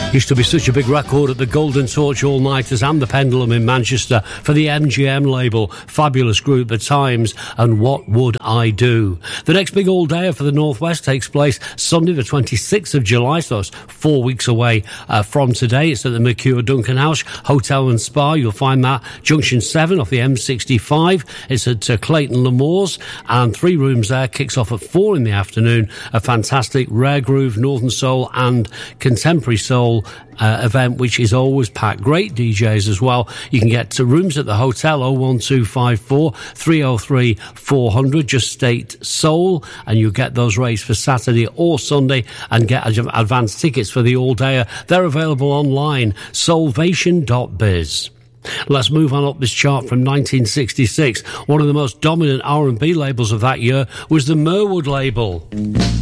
Used to be such a big record at the Golden Torch All-Nighters and the Pendulum in Manchester for the MGM label. Fabulous group, The Times and What Would I Do? The next big all-dayer for the Northwest takes place Sunday the 26th of July, so it's 4 weeks away from today. It's at the Mercure Duncan House Hotel and Spa. You'll find that Junction 7 off the M65. It's at Clayton Lemore's, and 3 rooms there. Kicks off at 4 in the afternoon. A fantastic rare groove, Northern Soul and Contemporary Soul event, which is always packed. Great DJs as well. You can get to rooms at the hotel 01254 303 400. Just state Soul and you'll get those rates for Saturday or Sunday and get advance tickets for the all-dayer. They're available online, soulvation.biz. Let's move on up this chart from 1966. One of the most dominant R&B labels of that year was the Merwood label.